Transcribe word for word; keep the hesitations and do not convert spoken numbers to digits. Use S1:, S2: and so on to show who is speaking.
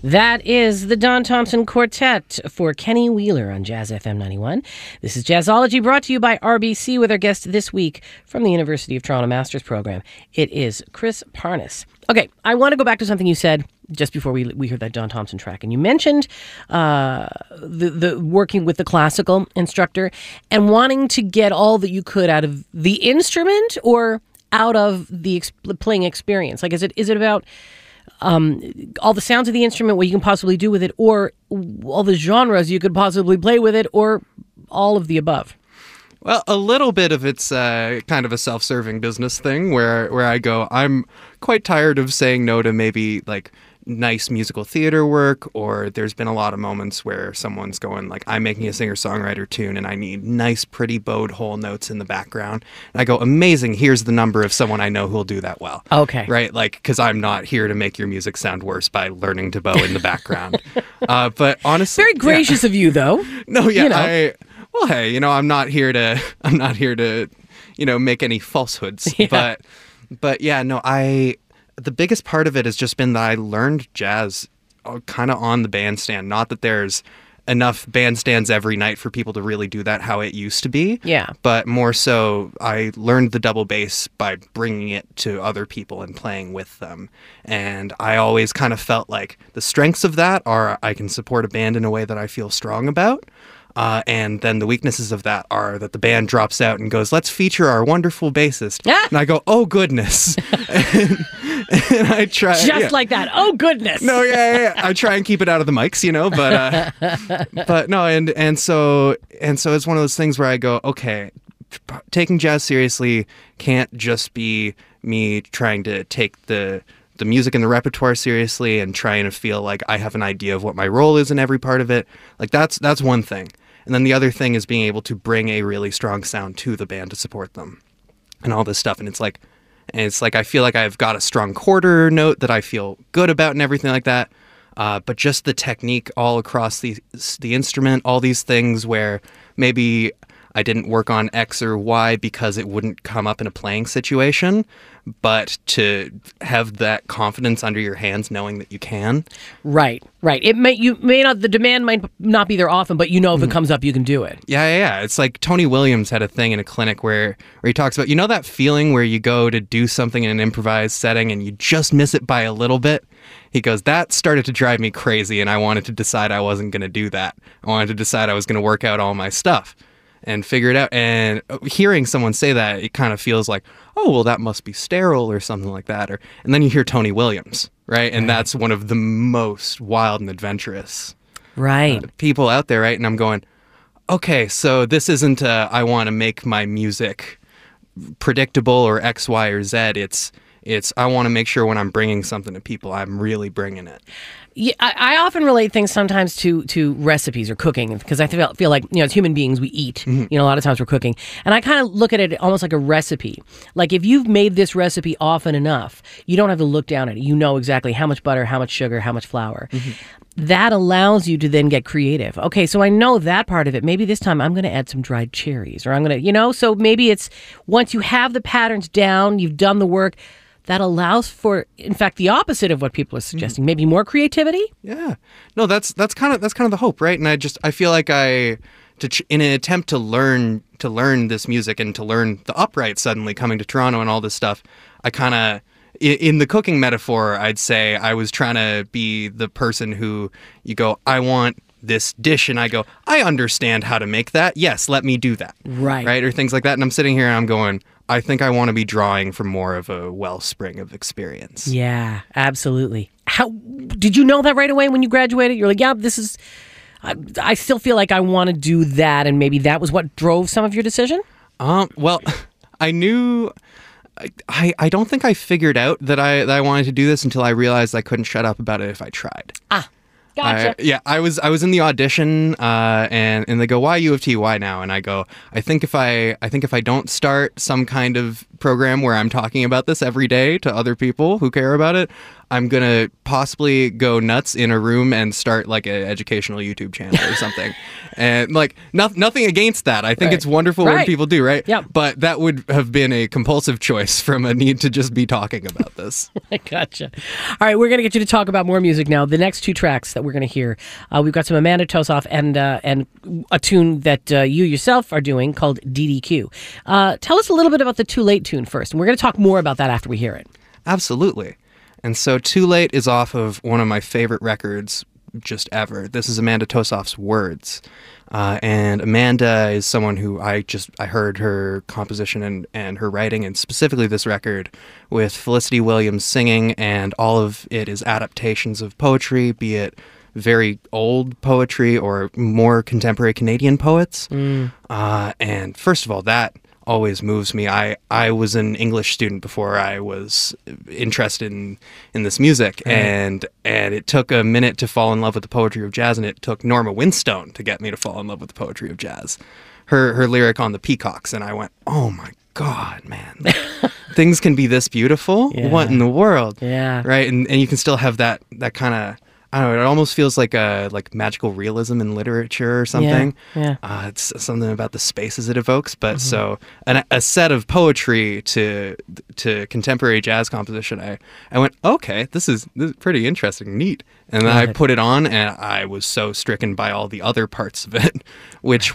S1: That is the Don Thompson Quartet for Kenny Wheeler on Jazz F M ninety-one. This is Jazzology, brought to you by R B C with our guest this week from the University of Toronto Master's Program. It is Chris Parnas. Okay, I want to go back to something you said just before we we heard that Don Thompson track. And you mentioned uh, the, the working with the classical instructor and wanting to get all that you could out of the instrument or out of the ex- playing experience. Like, is it is it about um, all the sounds of the instrument, what you can possibly do with it, or all the genres you could possibly play with it, or all of the above?
S2: Well, a little bit of it's uh, kind of a self-serving business thing where, where I go, I'm quite tired of saying no to maybe like nice musical theater work, or there's been a lot of moments where someone's going like, I'm making a singer-songwriter tune and I need nice, pretty bowed whole notes in the background. And I go, amazing, here's the number of someone I know who'll do that well.
S1: Okay.
S2: Right? Like, because I'm not here to make your music sound worse by learning to bow in the background. uh, but honestly...
S1: Very gracious
S2: yeah.
S1: of you, though.
S2: No, yeah,
S1: you know.
S2: I... Well, hey, you know, I'm not here to, I'm not here to, you know, make any falsehoods.
S1: Yeah.
S2: But, but yeah, no, I, the biggest part of it has just been that I learned jazz kind of on the bandstand. Not that there's enough bandstands every night for people to really do that how it used to be.
S1: Yeah.
S2: But more so, I learned the double bass by bringing it to other people and playing with them. And I always kind of felt like the strengths of that are I can support a band in a way that I feel strong about. Uh, and then the weaknesses of that are that the band drops out and goes, let's feature our wonderful bassist.
S1: Ah!
S2: And I go, oh, goodness. and, and I try.
S1: Just
S2: yeah.
S1: like that. Oh, goodness.
S2: No, yeah, yeah, yeah. I try and keep it out of the mics, you know, but, uh, but no. And, and so, and so it's one of those things where I go, okay, taking jazz seriously can't just be me trying to take the, the music and the repertoire seriously and trying to feel like I have an idea of what my role is in every part of it. Like that's, that's one thing. And then the other thing is being able to bring a really strong sound to the band to support them and all this stuff. And it's like, and it's like, I feel like I've got a strong quarter note that I feel good about and everything like that. Uh, but just the technique all across the, the instrument, all these things where maybe I didn't work on X or Y because it wouldn't come up in a playing situation, but to have that confidence under your hands knowing that you can.
S1: Right, right. It may you may not the demand might not be there often, but you know if it comes up, you can do it.
S2: Yeah, yeah, yeah. It's like Tony Williams had a thing in a clinic where where he talks about, you know, that feeling where you go to do something in an improvised setting and you just miss it by a little bit. He goes, that started to drive me crazy, and I wanted to decide I wasn't going to do that. I wanted to decide I was going to work out all my stuff and figure it out. And hearing someone say that, it kind of feels like, oh, well, that must be sterile or something like that. Or and then you hear Tony Williams, right? And
S1: Right.
S2: that's one of the most wild and adventurous
S1: Right.
S2: uh, people out there, right? And I'm going, okay, so this isn't a, I want to make my music predictable or X, Y, or Z. It's it's I want to make sure when I'm bringing something to people, I'm really bringing it.
S1: Yeah, I, I often relate things sometimes to to recipes or cooking because I feel, feel like, you know, as human beings, we eat.
S2: Mm-hmm.
S1: You know, a lot of times we're cooking. And I kind of look at it almost like a recipe. Like if you've made this recipe often enough, you don't have to look down at it. You know exactly how much butter, how much sugar, how much flour.
S2: Mm-hmm.
S1: That allows you to then get creative. Okay, so I know that part of it. Maybe this time I'm going to add some dried cherries, or I'm going to, you know, so maybe it's once you have the patterns down, you've done the work, that allows for, in fact, the opposite of what people are suggesting.
S2: Mm-hmm.
S1: Maybe more creativity.
S2: Yeah, no, that's that's kind of that's kind of the hope, right? And I just I feel like I, to ch- in an attempt to learn to learn this music and to learn the upright suddenly coming to Toronto and all this stuff, I kind of. In the cooking metaphor, I'd say I was trying to be the person who you go, I want this dish, and I go, I understand how to make that. Yes, let me do that.
S1: Right.
S2: Right, or things like that. And I'm sitting here and I'm going, I think I want to be drawing from more of a wellspring of experience.
S1: Yeah, absolutely. How did you know that right away when you graduated? You're like, yeah, this is. I, I still feel like I want to do that, and maybe that was what drove some of your decision.
S2: Um. Well, I knew. I, I don't think I figured out that I that I wanted to do this until I realized I couldn't shut up about it if I tried.
S1: Ah, gotcha.
S2: I, yeah, I was I was in the audition, uh, and and they go, why U of T? Why now? And I go, I think if I I think if I don't start some kind of program where I'm talking about this every day to other people who care about it, I'm gonna possibly go nuts in a room and start like an educational YouTube channel or something. And like no, nothing against that. I think
S1: Right.
S2: it's wonderful
S1: Right.
S2: when people do, right?
S1: Yep.
S2: But that would have been a compulsive choice from a need to just be talking about this.
S1: I gotcha. All right, we're going to get you to talk about more music now. The next two tracks that we're going to hear, uh, we've got some Amanda Tosoff and uh, and a tune that uh, you yourself are doing called D D Q. Uh, tell us a little bit about the Too Late tune first, and we're going to talk more about that after we hear it.
S2: Absolutely. And so Too Late is off of one of my favorite records just ever. This is Amanda Tosoff's Words. Uh, and Amanda is someone who I just, I heard her composition and, and her writing, and specifically this record with Felicity Williams singing, and all of it is adaptations of poetry, be it very old poetry or more contemporary Canadian poets.
S1: Mm.
S2: Uh, and first of all, that always moves me. I, I was an English student before I was interested in, in this music,
S1: Right.
S2: and and it took a minute to fall in love with the poetry of jazz, and it took Norma Winstone to get me to fall in love with the poetry of jazz. Her her lyric on the Peacocks, and I went, oh my God, man, things can be this beautiful.
S1: Yeah.
S2: What in the world?
S1: Yeah.
S2: Right, and and you can still have that that kind of, I don't know, it almost feels like a like magical realism in literature or something.
S1: Yeah.
S2: Uh, it's something about the spaces it evokes. But so an, a set of poetry to to contemporary jazz composition, I, I went, okay, this is, this is pretty interesting, neat. And then I
S1: Got it.
S2: put it on, and I was so stricken by all the other parts of it, which